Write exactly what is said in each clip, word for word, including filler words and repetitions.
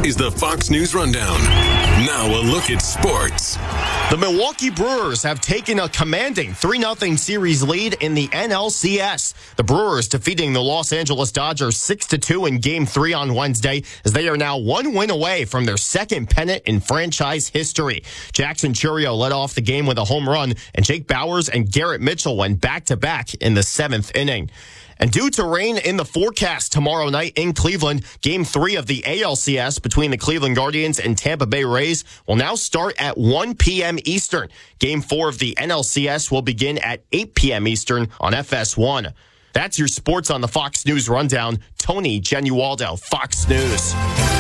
is the Fox News Rundown. Now a look at sports. The Milwaukee Brewers have taken a commanding three nothing series lead in the N L C S. The Brewers defeating the Los Angeles Dodgers six to two in Game three on Wednesday, as they are now one win away from their second pennant in franchise history. Jackson Chourio led off the game with a home run, and Jake Bauers and Garrett Mitchell went back-to-back in the seventh inning. And due to rain in the forecast tomorrow night in Cleveland, Game three of the A L C S between the Cleveland Guardians and Tampa Bay Rays will now start at one p.m. Eastern. Game four of the N L C S will begin at eight p.m. Eastern on F S one. That's your sports on the Fox News Rundown. Tony Genualdo, Fox News.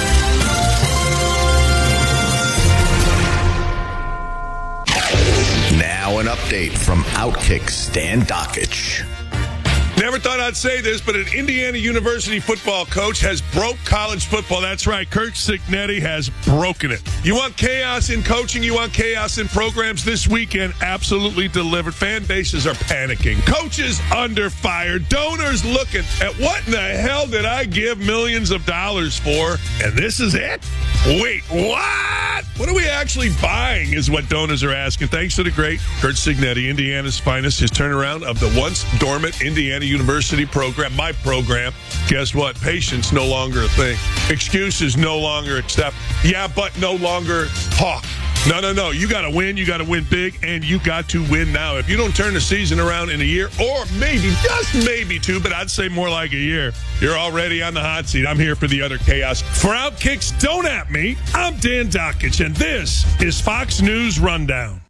Now an update from Outkick Stan Dockich. Never thought I'd say this, but an Indiana University football coach has broke college football. That's right. Kirk Cignetti has broken it. You want chaos in coaching? You want chaos in programs? This weekend absolutely delivered. Fan bases are panicking. Coaches under fire. Donors looking at what in the hell did I give millions of dollars for? And this is it? Wait, what? What are we actually buying is what donors are asking. Thanks to the great Kirk Cignetti, Indiana's finest, his turnaround of the once dormant Indiana University program, my program. Guess what? Patience no longer a thing. Excuses no longer accept. Yeah, but no longer talk. No, no, no. You got to win. You got to win big, and you got to win now. If you don't turn the season around in a year, or maybe, just maybe two, but I'd say more like a year, you're already on the hot seat. I'm here for the utter chaos. For Outkicks, don't at me. I'm Dan Dockich, and this is Fox News Rundown.